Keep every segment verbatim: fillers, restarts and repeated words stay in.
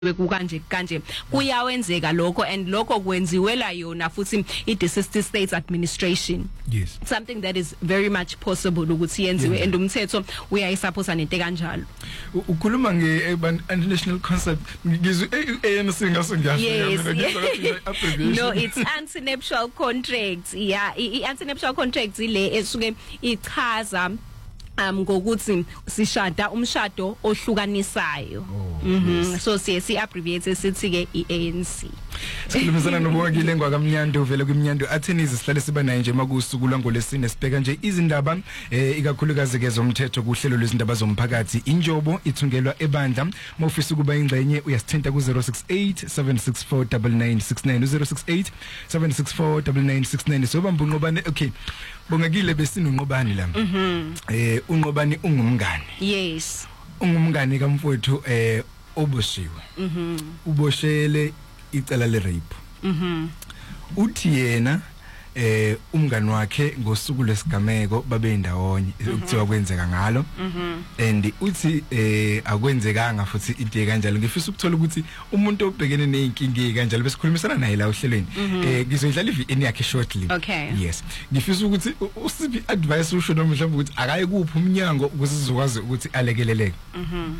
kanje kanje kuyawenzeka lokho and lokho kwenziwela yona futhi i-Desist State Administration. Yes, something that is very much possible ukuthi yenziwe yeah. And umthetho uyayisupporta nento kanjalo. Ukhuluma nge national concept ngizwe A N C ngaso ngiyashaya mina. No, it's anti-nuptial contract. Yeah, i-anti-nuptial contract ile esuke ichaza um ngokuthi sishada umshado ohlukanisayo. Mhm. So siye si abbreviate sithi ke i-A N C. Sikhulumisana nobongile ngwakamnyando vele kwimnyando athenizi sihlale siba naye nje makusuku lwangolesine sibheka nje izindaba eh ikakhulukazi ke zomthetho kuhlelo lwezindaba zomphakathi injobo ithungelwa ebandla mawufisa kuba ingxenye uyasithinta ku zero six eight seven six four nine nine six nine zero six eight seven six four nine nine six nine sobamba unqobane. Okay, bongakile besinunqobani la. Mhm. Eh unqobani ungumngane. Yes, ungumngane kamfowethu eh oboshiwe. Mhm. Uboshele icala le rape. Mhm. Uthi yena eh umngani wakhe ngosuku lesigameko babe ndawonye ukuthiwa kwenzeka ngalo. Mhm. And uthi eh akwenzekanga futhi into kanjalo ngifisa ukuthola ukuthi umuntu obhekene nezinkinga kanjalo besikhulumisana naye la ohlelweni eh ngizodlala ivi yakhe shortly. Okay. Yes, ngifisa ukuthi usiphi advice usho noma mhlawumbe ukuthi akaye kuphi umnyango ukuze sizokwazi ukuthi alekeleleke. Mhm.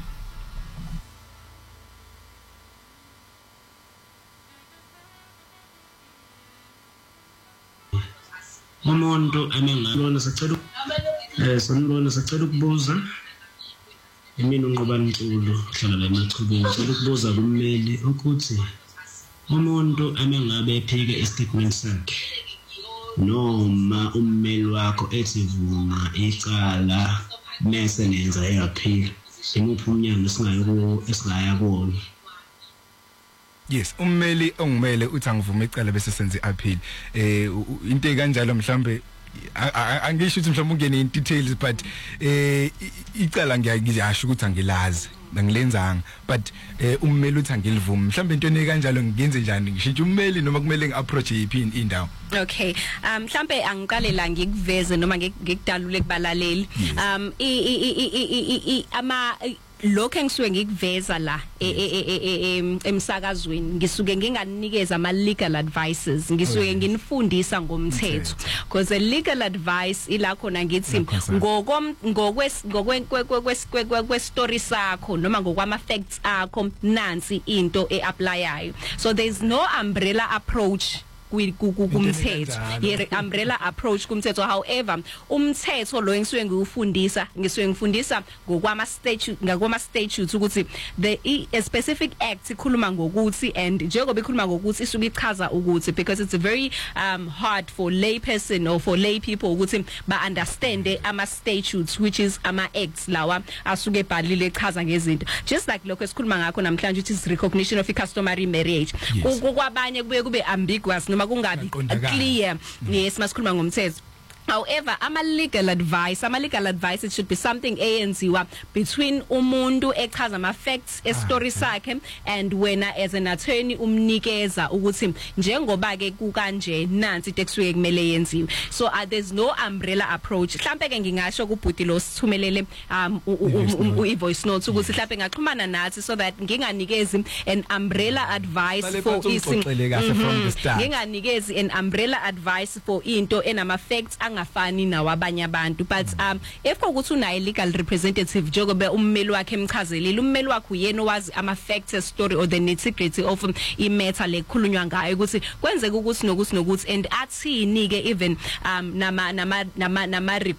Umuntu anengabona sicela eh sonibona sicela ukubuza imini unqobani Ntulu hlala la emachubeni sicela ukubuza kummeli ukuthi umuntu anengabe ephike istatement sakhe noma ummeli wakho ethi vuma icala mase nenza eyaphila imuphi umnyango singayo esingaya kuwona. Yes, ummeli ongumele uthi angivuma icala bese senze appeal eh into ekanjalo mhlambe angisho ukuthi mhlawumbe ungene in details but eh icala ngiyasho ukuthi angilazi ngilenzanga but eh ummeli uthi angilivumi mhlawumbe into ekanjalo ngiyenze njani ngishintshe ummeli noma kumele ngiapproach yiphi indawo. Okay, um mhlambe angiqale la ngikuveze noma ngikudalule kubalaleli um i ama lokho engisuke ngikuveza la emsakazweni ngisuke nginganikeza ama legal advices ngisuke nginifundisa ngomthetho because a legal advice ila khona ngithi ngokom ngokwes ngokwe sakho noma ngokwama facts akho nansi into eapplyyayo. So there is no umbrella approach kumthetho ye umbrella approach kumthetho. However umthetho lo engisuke ngiufundisa ngisuke ngifundisa ngokwama statute ngokwama statutes ukuthi the a specific act ikhuluma ngokuthi and njengoba ikhuluma ngokuthi isuke ichaza ukuthi because it's very um hard for lay person or for lay people ukuthi ba understand ama statutes which is ama acts lawa asuke ebhalile echaza ngezinto just like lokho esikhuluma ngakho namhlanje it is recognition of a customary marriage. Kwabanye kube kube ambiguous noma kungabi clear. Yes, masikhuluma ngomthetho. However, ama legal advice, ama legal advice it should be something eyenziwa between umuntu echaza ama facts e story sakhe and wena as an attorney umnikeza ukuthi njengoba ke kukanje nansi into ekusuke kumele yenziwe. So uh, there's no umbrella approach. Mhlambe ke ngingasho kubhuti lo sithumelele um i voice note ukuthi mhlambe ngaxhumana nathi so that nginganikezi an umbrella advice for ising nginganikezi an umbrella advice for into enama facts angafani nawabanye abantu but um if ukuthi unayo legal representative njengoba ummeli wakhe emchazelile ummeli wakhe uyena owazi ama facts story or the nitty-gritty of i matter lekhulunywa ngayo ukuthi kwenzeka ukuthi nokuthi nokuthi and athini ke even um nama nama nama